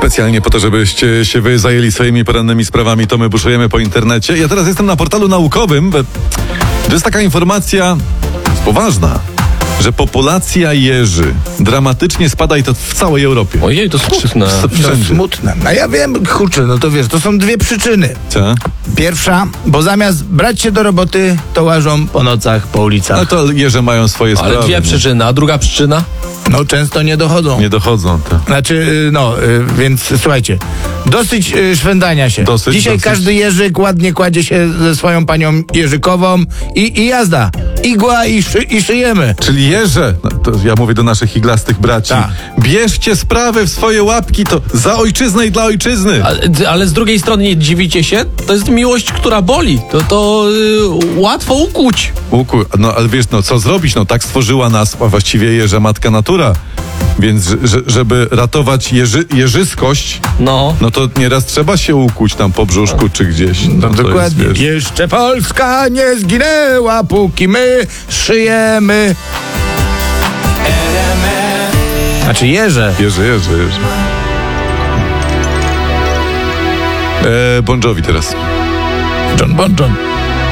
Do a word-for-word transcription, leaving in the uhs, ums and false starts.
Specjalnie po to, żebyście się wy zajęli swoimi porannymi sprawami, to my buszujemy po internecie. Ja teraz jestem na portalu naukowym. To jest taka informacja poważna, że populacja jeży dramatycznie spada i to w całej Europie. Ojej, to smutne. Wszędzie. Smutne. A ja wiem, kurczę, no to wiesz, to są dwie przyczyny. Co? Pierwsza, bo zamiast brać się do roboty, to łażą po nocach, po ulicach. No to jeże mają swoje sprawy. Ale dwie przyczyny, a druga przyczyna? No często nie dochodzą. Nie dochodzą. To. Znaczy, no, y, więc słuchajcie, dosyć y, szwendania się. Dosyć, Dzisiaj dosyć. każdy Jerzyk ładnie kładzie się ze swoją panią Jerzykową i, i jazda. Igła i, szy, i szyjemy. Czyli jeże, no to ja mówię do naszych iglastych braci, Tak. bierzcie sprawy w swoje łapki, to za ojczyznę i dla ojczyzny. Ale, ale z drugiej strony nie dziwicie się? To jest miłość, która boli. To, to yy, łatwo ukuć. Łuku, no ale wiesz, no co zrobić, no tak stworzyła nas, a właściwie jeża matka natura. Więc że, żeby ratować jeży, jeżyskość, No. no to nieraz trzeba się ukuć tam po brzuszku czy gdzieś. No, No to dokładnie. Jest, wiesz, Jeszcze Polska nie zginęła, póki my szyjemy. Znaczy jeże. jeży, jeży, jeży. E, Bon Jovi teraz. John Bon John.